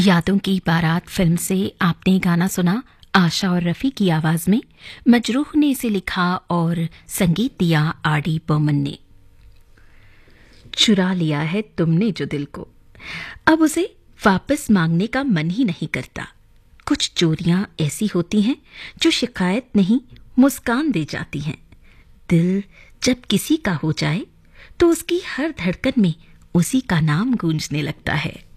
यादों की बारात फिल्म से आपने गाना सुना आशा और रफी की आवाज में। मजरूह ने इसे लिखा और संगीत दिया आर.डी. बर्मन ने। चुरा लिया है तुमने जो दिल को, अब उसे वापस मांगने का मन ही नहीं करता। कुछ चोरियां ऐसी होती हैं जो शिकायत नहीं मुस्कान दे जाती हैं। दिल जब किसी का हो जाए तो उसकी हर धड़कन में उसी का नाम गूंजने लगता है।